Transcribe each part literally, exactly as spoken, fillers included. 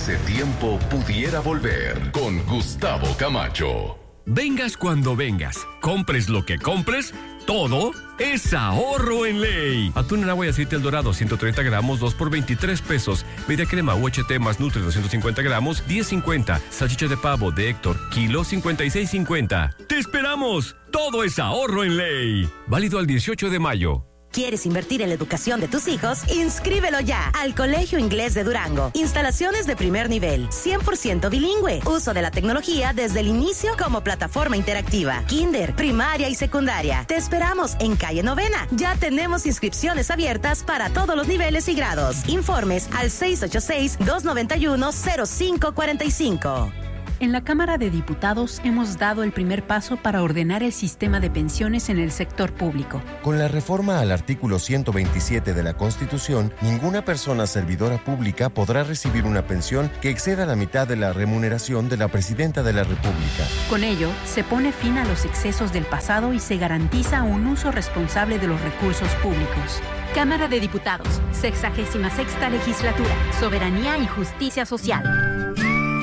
ese tiempo pudiera volver con Gustavo Camacho. Vengas cuando vengas, compres lo que compres, todo es ahorro en Ley. Atún en agua y aceite El Dorado, ciento treinta gramos, dos por veintitrés pesos. Media crema U H T más Nutri, doscientos cincuenta gramos, diez cincuenta. Salchicha de pavo de Héctor, kilo, cincuenta y seis cincuenta. ¡Te esperamos! Todo es ahorro en Ley. Válido al dieciocho de mayo. ¿Quieres invertir en la educación de tus hijos? ¡Inscríbelo ya! Al Colegio Inglés de Durango. Instalaciones de primer nivel, cien por ciento bilingüe. Uso de la tecnología desde el inicio como plataforma interactiva. Kinder, primaria y secundaria. Te esperamos en calle Novena. Ya tenemos inscripciones abiertas para todos los niveles y grados. Informes al seis ocho seis, dos nueve uno, cero cinco cuatro cinco. En la Cámara de Diputados hemos dado el primer paso para ordenar el sistema de pensiones en el sector público. Con la reforma al artículo ciento veintisiete de la Constitución, ninguna persona servidora pública podrá recibir una pensión que exceda la mitad de la remuneración de la Presidenta de la República. Con ello, se pone fin a los excesos del pasado y se garantiza un uso responsable de los recursos públicos. Cámara de Diputados, sexagésima sexta legislatura, soberanía y justicia social.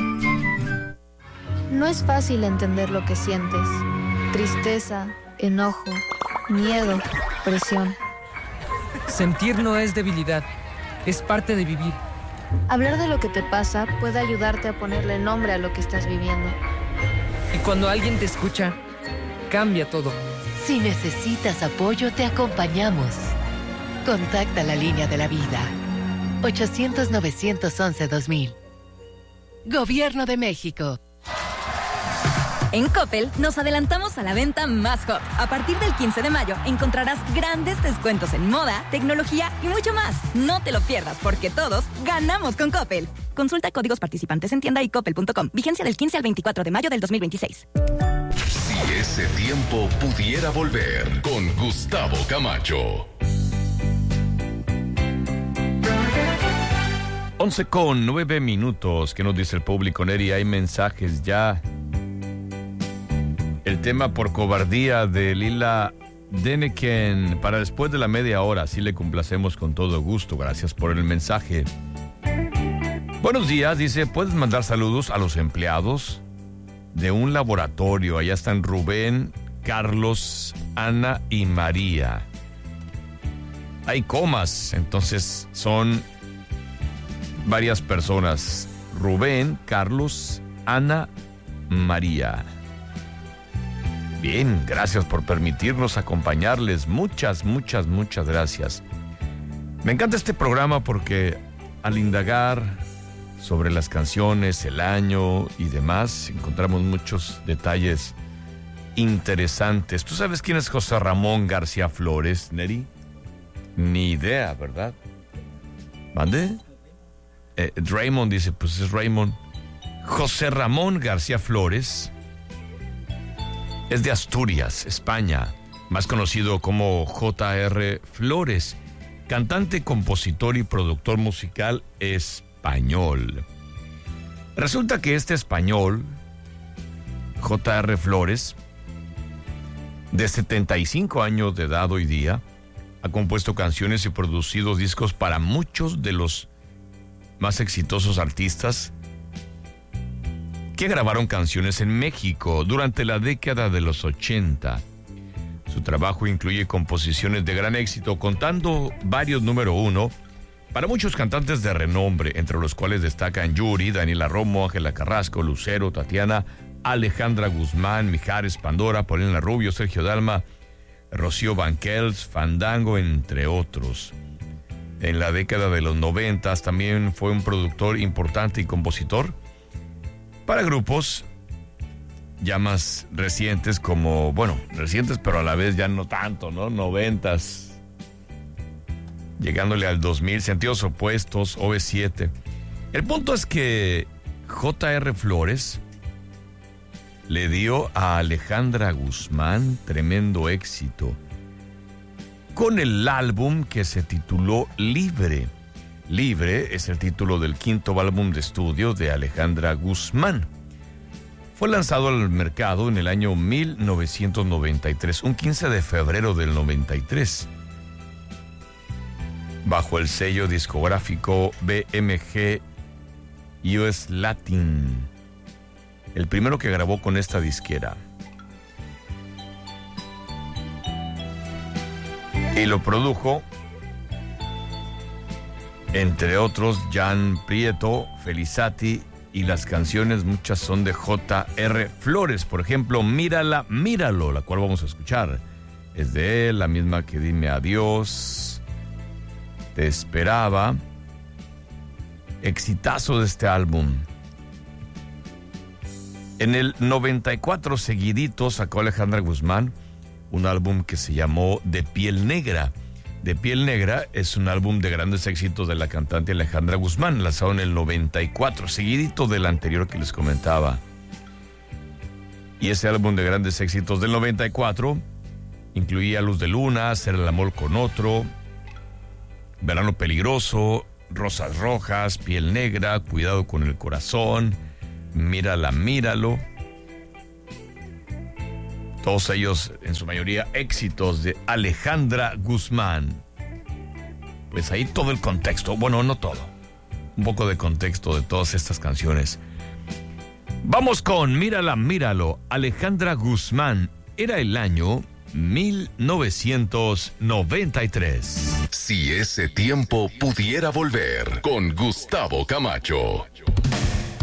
No es fácil entender lo que sientes. Tristeza, enojo, miedo, presión. Sentir no es debilidad, es parte de vivir. Hablar de lo que te pasa puede ayudarte a ponerle nombre a lo que estás viviendo. Y cuando alguien te escucha, cambia todo. Si necesitas apoyo, te acompañamos. Contacta la línea de la vida. ochocientos, novecientos once, dos mil. Gobierno de México. En Coppel nos adelantamos a la venta más hot. A partir del quince de mayo encontrarás grandes descuentos en moda, tecnología y mucho más. No te lo pierdas porque todos ganamos con Coppel. Consulta códigos participantes en tienda y coppel punto com. Vigencia del quince al veinticuatro de mayo del dos mil veintiséis. Si ese tiempo pudiera volver con Gustavo Camacho. once con nueve minutos. ¿Qué nos dice el público, Neri? Hay mensajes ya. El tema por cobardía de Lila Deneken para después de la media hora. Así le complacemos con todo gusto. Gracias por el mensaje. Buenos días, dice, ¿puedes mandar saludos a los empleados de un laboratorio? Allá están Rubén, Carlos, Ana y María. Hay comas, entonces son varias personas. Rubén, Carlos, Ana, María. Bien, gracias por permitirnos acompañarles. Muchas, muchas, muchas gracias. Me encanta este programa porque al indagar sobre las canciones, el año y demás, encontramos muchos detalles interesantes. ¿Tú sabes quién es José Ramón García Flores, Neri? Ni idea, ¿verdad? ¿Mande? Eh, Raymond dice, pues es Raymond. José Ramón García Flores es de Asturias, España, más conocido como J R Flores, cantante, compositor y productor musical español. Resulta que este español, J R Flores, de setenta y cinco años de edad hoy día, ha compuesto canciones y producido discos para muchos de los más exitosos artistas que grabaron canciones en México durante la década de los ochenta. Su trabajo incluye composiciones de gran éxito, contando varios número uno para muchos cantantes de renombre, entre los cuales destacan Yuri, Daniela Romo, Ángela Carrasco, Lucero, Tatiana, Alejandra Guzmán, Mijares, Pandora, Paulina Rubio, Sergio Dalma, Rocío Banquels, Fandango, entre otros. En la década de los noventas también fue un productor importante y compositor para grupos ya más recientes como, bueno, recientes pero a la vez ya no tanto, ¿no? Noventas, llegándole al dos mil, Sentidos Opuestos, O V siete. El punto es que J R Flores le dio a Alejandra Guzmán tremendo éxito con el álbum que se tituló Libre. Libre es el título del quinto álbum de estudio de Alejandra Guzmán. Fue lanzado al mercado en el año mil novecientos noventa y tres, un quince de febrero del noventa y tres, bajo el sello discográfico B M G U S Latin, el primero que grabó con esta disquera. Y lo produjo, entre otros, Jan Prieto, Felizati, y las canciones muchas son de J R Flores. Por ejemplo, Mírala, Míralo, la cual vamos a escuchar. Es de él, la misma que Dime Adiós, Te Esperaba. Exitazo de este álbum. En el noventa y cuatro, seguidito, sacó Alejandra Guzmán un álbum que se llamó De Piel Negra. De Piel Negra es un álbum de grandes éxitos de la cantante Alejandra Guzmán, lanzado en el noventa y cuatro, seguidito del anterior que les comentaba. Y ese álbum de grandes éxitos del noventa y cuatro incluía Luz de Luna, Hacer el amor con otro, Verano peligroso, Rosas rojas, Piel negra, Cuidado con el corazón, Mírala, míralo. Todos ellos, en su mayoría, éxitos de Alejandra Guzmán. Pues ahí todo el contexto, bueno, no todo, un poco de contexto de todas estas canciones. Vamos con Mírala, míralo, Alejandra Guzmán. Era el año mil novecientos noventa y tres. Si ese tiempo pudiera volver, con Gustavo Camacho.